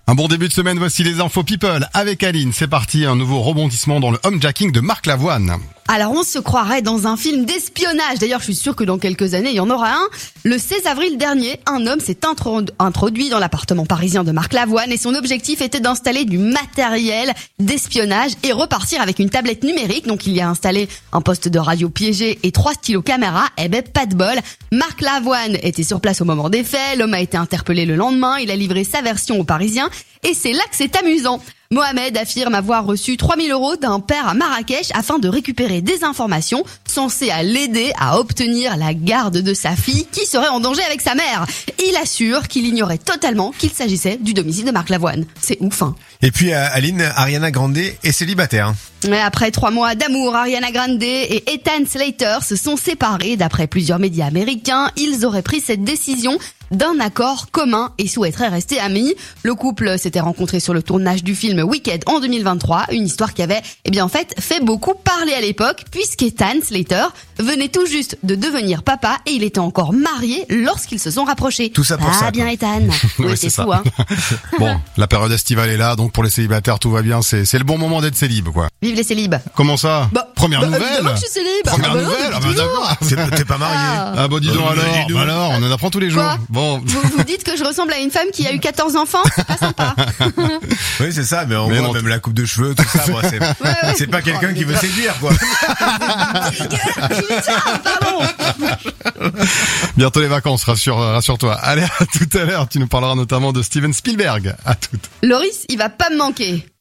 Un bon début de semaine, voici les infos people avec Aline. C'est parti, un nouveau rebondissement dans le homejacking de Marc Lavoine. Alors on se croirait dans un film d'espionnage. D'ailleurs, je suis sûre que dans quelques années, il y en aura un. Le 16 avril dernier, un homme s'est introduit dans l'appartement parisien de Marc Lavoine et son objectif était d'installer du matériel d'espionnage et repartir avec une tablette numérique. Donc il y a installé un poste de radio piégé et 3 stylos caméra. Eh ben pas de bol. Marc Lavoine était sur place au moment des faits. L'homme a été interpellé le lendemain. Il a livré sa version aux Parisiens. Et c'est là que c'est amusant. Mohamed affirme avoir reçu 3000 € d'un père à Marrakech afin de récupérer des informations censées l'aider à obtenir la garde de sa fille qui serait en danger avec sa mère. Il assure qu'il ignorait totalement qu'il s'agissait du domicile de Marc Lavoine. C'est ouf, hein. Et puis Aline, Ariana Grande est célibataire. Mais après 3 mois d'amour, Ariana Grande et Ethan Slater se sont séparés. D'après plusieurs médias américains, ils auraient pris cette décision d'un accord commun et souhaiteraient rester amis. Le couple s'était rencontré sur le tournage du film Wicked en 2023, une histoire qui avait, fait beaucoup parler à l'époque, puisqu'Ethan Slater venait tout juste de devenir papa et il était encore marié lorsqu'ils se sont rapprochés. Tout ça pour ça. Ah bien Ethan. Oui, c'est fou, hein. Bon, la période estivale est là, donc pour les célibataires tout va bien, c'est le bon moment d'être célib, quoi. Vive les célibes. Comment ça? Première nouvelle. Évidemment que je suis célib. Première non, nouvelle. depuis toujours. T'es pas marié. Ah bah dis donc alors, on en apprend tous les jours. Quoi Bon. Vous dites que je ressemble à une femme qui a eu 14 enfants, c'est pas sympa. Oui, c'est ça, mais on voit même la coupe de cheveux, tout ça, moi, c'est pas quelqu'un qui veut séduire, quoi. Pardon. Bientôt les vacances, rassure-toi. Allez, à tout à l'heure, tu nous parleras notamment de Steven Spielberg. À toutes. Loris, il va pas me manquer.